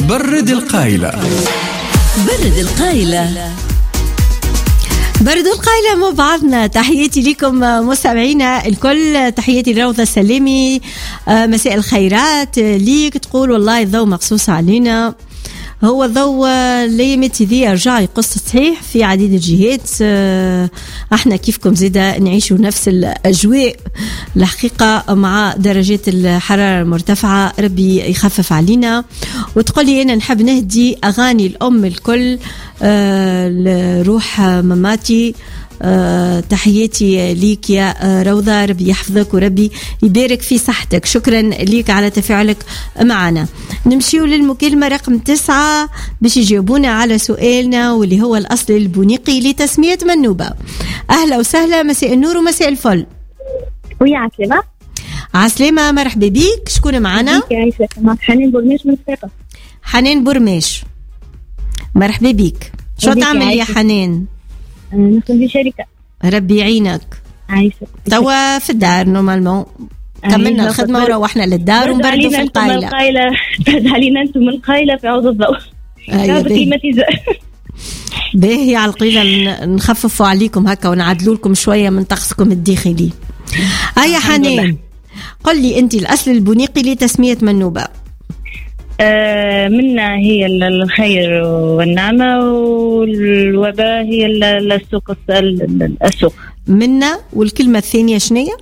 برد القايلة. برد القايلة، برد القايلة مع بعضنا. تحياتي لكم مستمعينا الكل، تحياتي لروضة سلامي. مساء الخيرات ليك. تقول والله الضوء مقصوص علينا، هو الضوء ليمت ذي رجع يقص صحيح في عديد الجهات. احنا كيفكم زيدا نعيشوا نفس الأجواء الحقيقة مع درجات الحرارة المرتفعة. ربي يخفف علينا. وتقولي أنا نحب نهدي أغاني الأم الكل لروح مماتي. تحياتي ليك يا روضة، ربي يحفظك وربي يبارك في صحتك. شكرا ليك على تفاعلك معنا. نمشيو للمكالمة رقم 9 باش يجاوبونا على سؤالنا واللي هو الأصل البنيقي لتسمية منوبة. أهلا وسهلا، مساء النور ومساء الفل. ويا عسلامة. عسلامة، مرحبا بيك. شكون معنا؟ حنان برماش من صفاقس. حنان برماش، مرحبا بيك. شو تعمل يا حنان؟ نخدم في شركة. ربي يعينك. عايشة توا في الدار نورمالمون، كملنا الخدمة وروحنا للدار ونبردوا في القايلة. برد علينا انتم من القايلة في عوض الضوء. باهي على القيلة نخففوا عليكم هكا ونعدلوا لكم شوية من طقسكم الداخلي. هيا حنان، قل لي انت الأصل البنيقي لتسمية منوبة. منا هي الخير والنعمة، والوباء هي السوق. منا، والكلمة الثانية شنية؟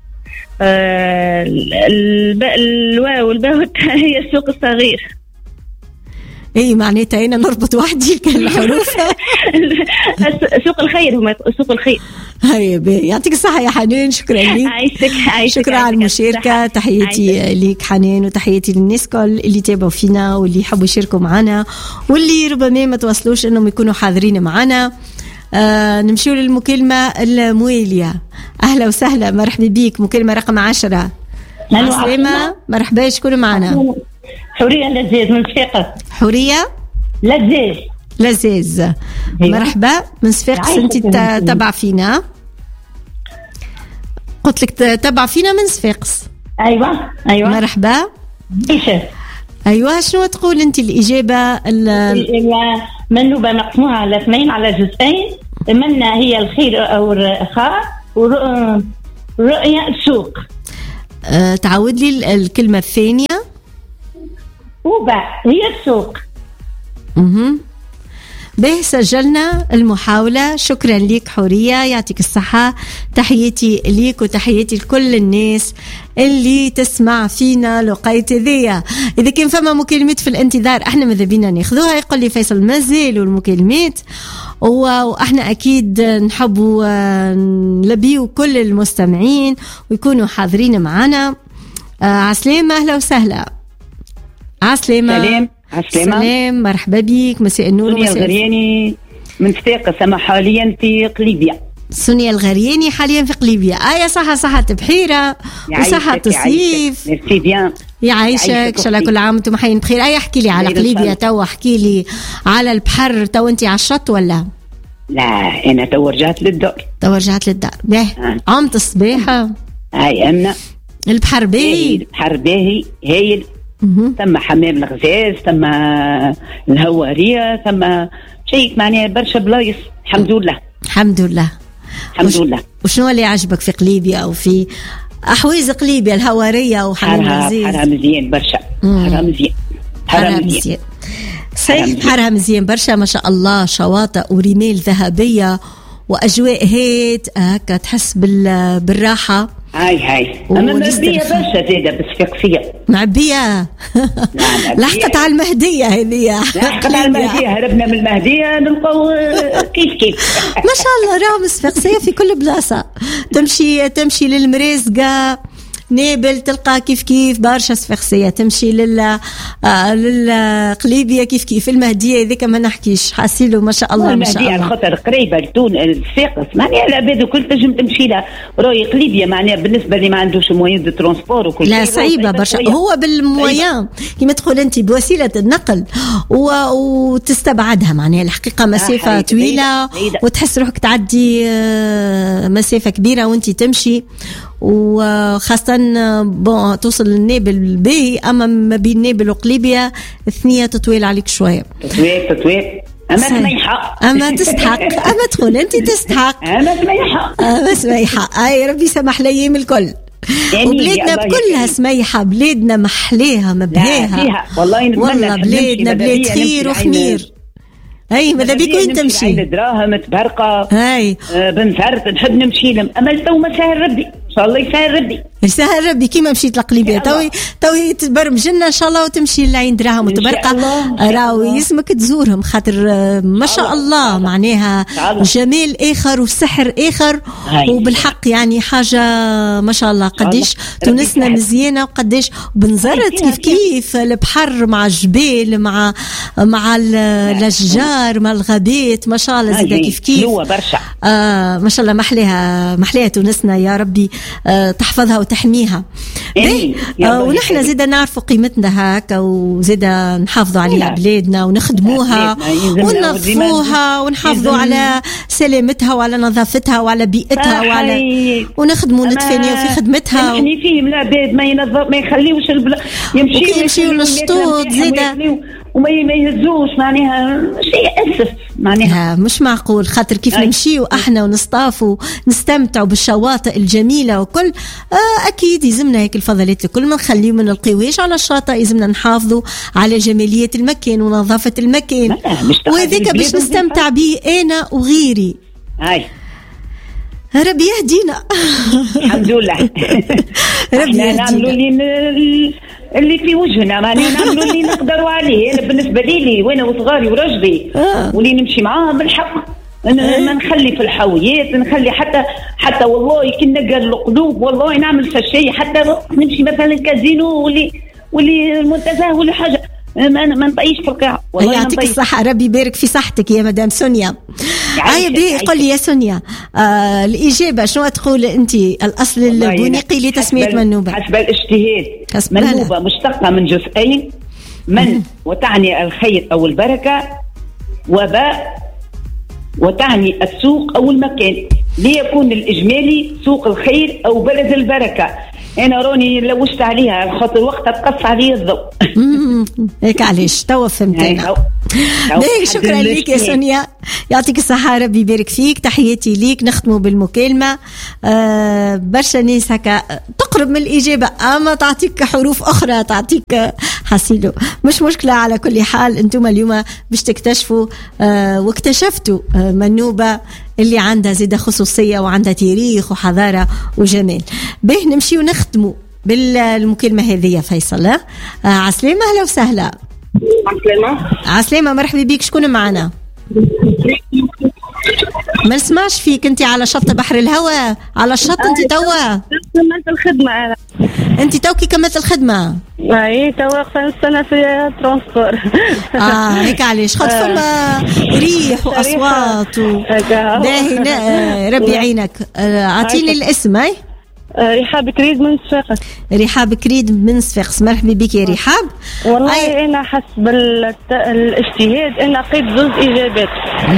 الواو والباء هي السوق الصغير. اي معناتها هنا نربط وحدي الحروف. سوق الخير، هما سوق الخير. هيا يعطيك الصحة يا حنان، شكرا لك. عايشك. شكرا على المشاركة. تحياتي ليك حنان، وتحياتي للناس كل اللي تابعوا فينا واللي يحبوا يشاركوا معنا واللي ربما ما توصلوش انهم يكونوا حاضرين معنا. نمشيو للمكالمة الموالية. أهلا وسهلا، مرحبا بيك. مكالمة رقم 10. عسلامة، مرحبا. شكون معنا؟ حورية لزاز من صفاقس. حورية لزاز، مرحبا من صفاقس. انت تبع فينا؟ قلت لك تبع فينا من صفاقس. ايوه مرحبا. ايوه، شنو تقول انت الإجابة؟ منوبة مقسموها على 2 على جزئين. منا هي الخير او الرخاء، ورؤية السوق. تعود لي الكلمة الثانية. وباء هي السوق. به سجلنا المحاولة. شكرا لك حورية، يعطيك الصحة. تحياتي ليك وتحياتي لكل الناس اللي تسمع فينا لقيت ذي. إذا كان فما مكالمات في الانتظار احنا ماذا بينا ناخذوها. يقول لي فيصل مازال والمكالمات، واحنا اكيد نحبوا نلبيو كل المستمعين ويكونوا حاضرين معنا. عسلامة، أهلا وسهلا. عسلامة. سلام، مرحبا بيك. مساء النور. سونيا الغرياني من صفاقس، أما حاليا في قليبية. سونيا الغرياني حاليا في قليبية. صحة بحيرة وصحة الصيف. ميرسي بيان. يعيشك إن شاء الله. كل عام وانتم حيين بخير. احكي لي على قليبية توا، احكي لي على البحر. تو انت على الشط ولا؟ لا، أنا تو رجعت للدار. به عمت الصباحة. أمنا البحر باهي. هايل. ثم حمام الغزاز، ثم الهوارية، ثم شيء معناه برشا بلايص. الحمد لله. وشنو اللي عجبك في قليبية أو في أحواز قليبية؟ الهوارية وحمام الغزاز. حرها مزيان برشا. حرها مزيان. صحيح، حرها مزيان برشا ما شاء الله. شواطئ ورمال ذهبية وأجواء هيت هكا تحس بالراحة. هاي أما معبية برشا زيادة بالصفاقسية. معبية. لحقت على المهدية هذه. لحقت على المهدية، هربنا من المهدية نلقوا كيف. ما شاء الله، راهم الصفاقسية في كل بلاصة. تمشي للمريزقة نابل تلقى كيف برشا صفاقسية. تمشي للقليبية كيف المهدية ذيك ما نحكيش. حاسيلو ما شاء الله. المهدية على خاطر قريبة لتون الصفاقس، معناها العباد الكل تنجم تمشي لها. راهي قليبية معناها بالنسبة اللي ما عندوش موين دو ترونسبور وكل لا صعيبة برشا. هو بالموين كما تقول انت بوسيلة النقل وتستبعدها معناها الحقيقة مسافة طويلة وتحس روحك تعدي مسافة كبيرة وانت تمشي. وخاصة توصل للنابل باهي، أما ما بين نابل وقليبية الثنية تطويل عليك شوية. تطويل أما سميحة، أما تستحق، أما تقول أنت تستحق، أما سميحة، أما سميحة. أي ربي سمح ليام الكل. وبلادنا كلها سميحة، بلادنا محليها مبهاها والله، بلادنا بلاد خير وخمير. اي ماذا بيك وين تمشي؟ دراهم تبرقه اي بنفرت نحب نمشي لهم، اما تو ما سهل ربي ان شاء الله، يسهل ربي، يسهل ربي. كيما مشيت لقليبيه توي تبرمج لنا ان شاء الله وتمشي لعين دراهم وتبرقه، راهو يسمك تزورهم، خاطر ما شاء الله معناها جمال اخر وسحر اخر، وبالحق يعني حاجه ما شاء الله. قديش تونسنا مزيانه، وقديش بنزرت كيف البحر مع الجبال مع الاشجار مع الغابات، ما شاء الله زيدا كيف برشا. ما شاء الله محليها تونسنا، يا ربي تحفظها وتحميها. ونحن زيدا نعرفوا قيمتنا هكا، وزيدا نحافظوا عليها بلادنا ونخدموها وننظفوها ونحافظوا على سلامتها وعلى نظافتها وعلى بيئتها ونخدموا نتفانيوا في خدمتها. يعني فيهم العباد ما ينظف، ما يخليوش يمشيوا للشطوط زيدا وما يهزوش، معناها شيء أسف، معناها مش معقول. خاطر كيف نمشيوا احنا ونصطافوا نستمتعوا بالشواطئ الجميله وكل، اكيد يلزمنا هيك الفضلات الكل ما نخليو من القواش على الشاطئ، يلزمنا نحافظوا على جماليه المكان ونظافه المكان، وهذاك باش نستمتع به انا وغيري. ربي يهدينا. الحمد لله. ربي نعملوا اللي في وجهنا، معناها نعملوا اللي نقدروا عليه. أنا بالنسبة لي وانا وصغاري ورجلي واللي نمشي معاهم بالحق، ما نخلي في الحاويات، نخلي حتى والله كي نقر القلوب والله نعمل شيء، حتى نمشي مثلا كازينو واللي المنتزه ولا حاجة، ما نطيش في القاع. والله يعطيك الصحة، ربي يبارك في صحتك يا مدام سونيا. قل لي يا سونيا، الإجابة شنو تقول أنت؟ الأصل البنيقي لتسمية منوبة حسب الاجتهاد. منوبة مشتقة من جزئين، من وتعني الخير أو البركة، وباء وتعني السوق أو المكان، ليكون الإجمالي سوق الخير أو بلد البركة. أنا روني لوشت عليها خاطر وقتها تقص علي الضوء. هيك علاش توا فهمتنا. شكرا لك يا سونيا، يعطيك الصحة، ربي يبارك فيك. تحياتي ليك، نختموا بالمكالمة. برشا ناس هكا تقرب من الإجابة، أما تعطيك حروف أخرى تعطيك حصيلو، مش مشكلة. على كل حال أنتم اليوم باش تكتشفوا واكتشفتوا منوبة اللي عندها زيادة خصوصية وعندها تاريخ وحضارة وجمال. به نمشي ونختموا بالمكالمة هذه يا فيصل. عسلامة، أهلا وسهلا. عسلامة، مرحبا بيك. شكون معنا؟ ما نسمعش فيك. انت على شط بحر الهوى، على الشط انت توا؟ كملت الخدمة أنا. انت توكي كملت الخدمة؟ اي توا نستنى في ترانسبور. هيك علاش؟ خاطر فما ريح واصوات باهي. ربي يعينك. اعطيني الاسم. اي رحاب كريد من صفاقس. رحاب كريد من صفاقس، مرحبا بك يا رحاب. والله أنا حسب الاجتهاد أنا قيد زوج إجابات.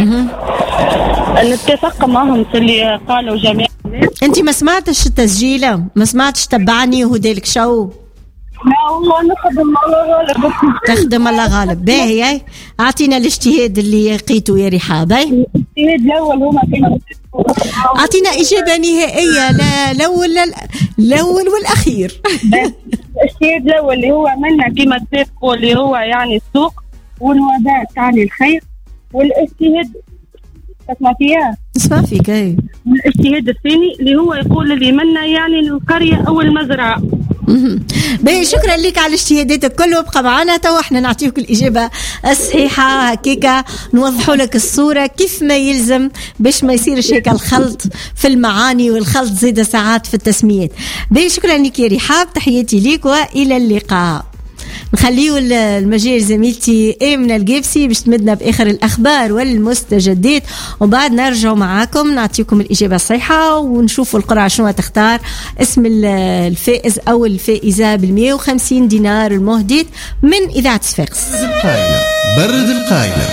نتفق معهم في اللي قالوا جميع. أنت ما سمعتش التسجيل؟ ما سمعتش تبعني وهدالك شو؟ لا والله نخدم الله غالب. تخدم الله غالب. باهي. أعطينا الاجتهاد اللي لقيته يا رحاب. الاجتهاد الأول هما كانوا أعطينا إجابة نهائية، لا الأول والأخير. الاجتهاد الأول اللي هو عملنا كما تقول اللي هو يعني السوق، والوباء تعني الخير، والاجتهاد تسمع فيها؟ اسمع فيك. أي الاجتهاد الثاني اللي هو يقول اللي منا يعني القرية أو المزرعة. باهي، شكرا لك على اجتهاداتك كله. ابقى معنا توا احنا نعطيك الإجابة الصحيحة، هكيكا نوضحوا لك الصورة كيف ما يلزم باش ما يصيرش هيك الخلط في المعاني والخلط زيادة ساعات في التسميات. باهي، شكرا لك يا رحاب، تحياتي ليك وإلى اللقاء. نخليو المجال زميلتي آمنة القابسي باش تمدنا بآخر الأخبار والمستجدات، وبعد نرجع معاكم نعطيكم الإجابة الصحيحة ونشوفوا القرعة شنو تختار. اسم الفائز أو الفائزة بال150 دينار المهدد من إذاعة صفاقس. برد القايلة.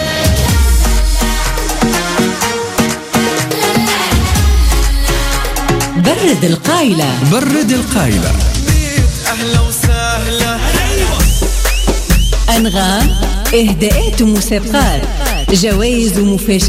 برد القايلة. برد القايلة. أهلا وسهلا. أنغام، إهداءات ومسابقات، جوائز ومفاجآت.